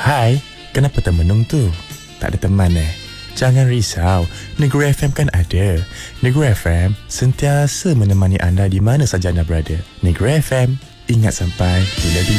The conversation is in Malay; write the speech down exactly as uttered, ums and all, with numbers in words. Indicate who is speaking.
Speaker 1: Hai, kenapa termenung tu? Tak ada teman eh? Jangan risau, Negeri F M kan ada. Negeri F M sentiasa menemani anda di mana saja anda berada. Negeri F M, ingat sampai bila-bila.